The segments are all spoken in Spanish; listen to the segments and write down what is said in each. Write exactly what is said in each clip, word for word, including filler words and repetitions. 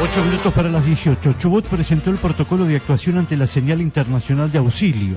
Ocho minutos para las dieciocho. Chubut presentó el protocolo de actuación ante la señal internacional de auxilio.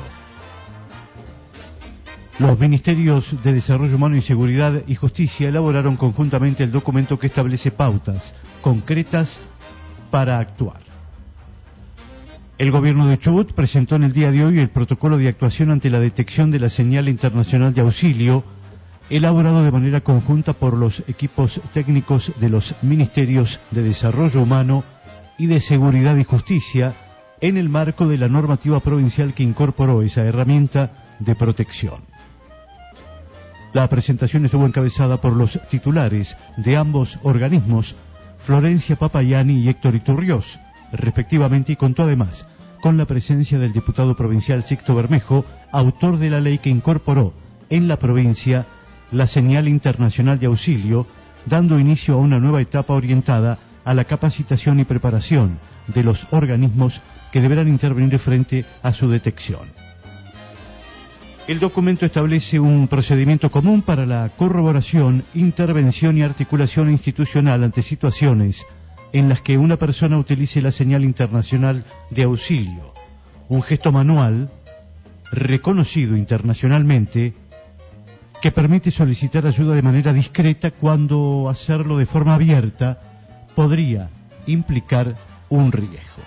Los Ministerios de Desarrollo Humano y Seguridad y Justicia elaboraron conjuntamente el documento que establece pautas concretas para actuar. El gobierno de Chubut presentó en el día de hoy el protocolo de actuación ante la detección de la señal internacional de auxilio, elaborado de manera conjunta por los equipos técnicos de los Ministerios de Desarrollo Humano y de Seguridad y Justicia, en el marco de la normativa provincial que incorporó esa herramienta de protección. La presentación estuvo encabezada por los titulares de ambos organismos, Florencia Papayani y Héctor Iturriós, respectivamente, y contó además con la presencia del diputado provincial Sixto Bermejo, autor de la ley que incorporó en la provincia la señal internacional de auxilio, dando inicio a una nueva etapa orientada a la capacitación y preparación de los organismos que deberán intervenir frente a su detección. El documento establece un procedimiento común para la corroboración, intervención y articulación institucional ante situaciones en las que una persona utilice la señal internacional de auxilio, un gesto manual reconocido internacionalmente que permite solicitar ayuda de manera discreta cuando hacerlo de forma abierta podría implicar un riesgo.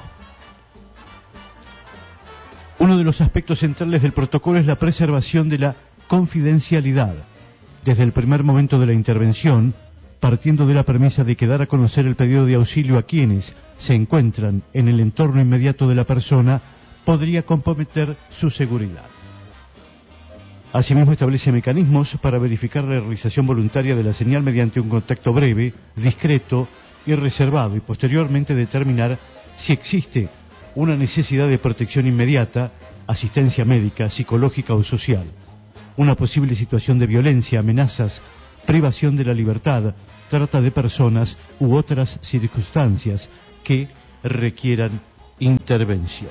Uno de los aspectos centrales del protocolo es la preservación de la confidencialidad. Desde el primer momento de la intervención, partiendo de la premisa de que dar a conocer el pedido de auxilio a quienes se encuentran en el entorno inmediato de la persona podría comprometer su seguridad. Asimismo, establece mecanismos para verificar la realización voluntaria de la señal mediante un contacto breve, discreto y reservado, y posteriormente determinar si existe una necesidad de protección inmediata, asistencia médica, psicológica o social, una posible situación de violencia, amenazas, privación de la libertad, trata de personas u otras circunstancias que requieran intervención.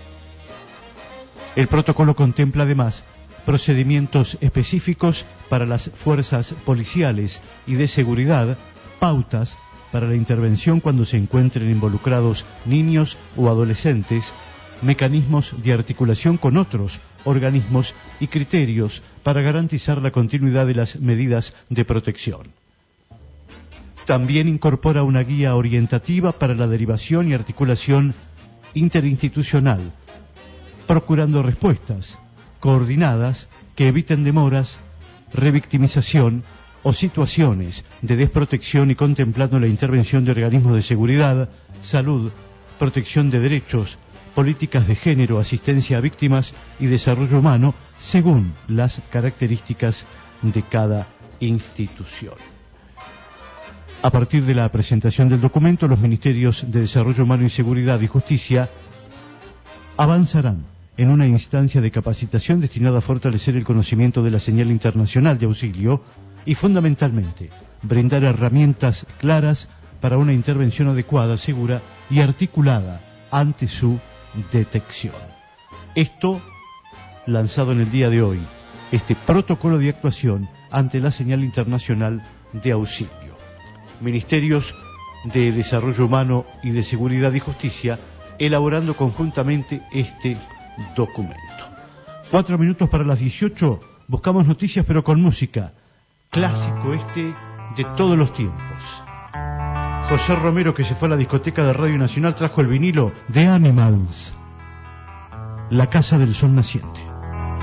El protocolo contempla además procedimientos específicos para las fuerzas policiales y de seguridad, pautas para la intervención cuando se encuentren involucrados niños o adolescentes, mecanismos de articulación con otros organismos y criterios para garantizar la continuidad de las medidas de protección. También incorpora una guía orientativa para la derivación y articulación interinstitucional, procurando respuestas coordinadas que eviten demoras, revictimización o situaciones de desprotección y contemplando la intervención de organismos de seguridad, salud, protección de derechos, políticas de género, asistencia a víctimas y desarrollo humano según las características de cada institución. A partir de la presentación del documento, los Ministerios de Desarrollo Humano y Seguridad y Justicia avanzarán en una instancia de capacitación destinada a fortalecer el conocimiento de la señal internacional de auxilio y, fundamentalmente, brindar herramientas claras para una intervención adecuada, segura y articulada ante su detección. Esto, lanzado en el día de hoy, este protocolo de actuación ante la señal internacional de auxilio. Ministerios de Desarrollo Humano y de Seguridad y Justicia elaborando conjuntamente este documento. Cuatro minutos para las dieciocho, buscamos noticias pero con música. Clásico este de todos los tiempos. José Romero, que se fue a la discoteca de Radio Nacional, trajo el vinilo de Animals, La Casa del Sol Naciente.